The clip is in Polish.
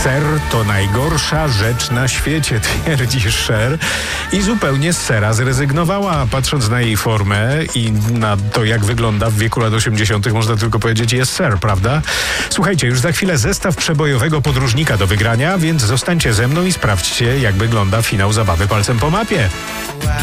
Ser to najgorsza rzecz na świecie, twierdzi Cher i zupełnie z sera zrezygnowała. Patrząc na jej formę i na to, jak wygląda w wieku lat 80., można tylko powiedzieć jest Cher, prawda? Słuchajcie, już za chwilę zestaw przebojowego podróżnika do wygrania, więc zostańcie ze mną i sprawdźcie, jak wygląda finał zabawy palcem po mapie.